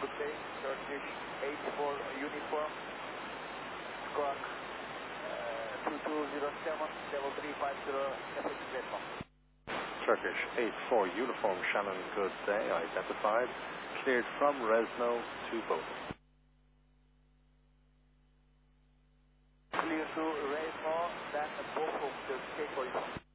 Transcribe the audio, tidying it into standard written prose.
good day. Turkish 84 uniform. Squawk 2207, level 350, effective platform. Turkish 84 uniform, Shannon, good day. Identified. Cleared from Resno to Boden. Clear to Resno, then Bochum to take for you.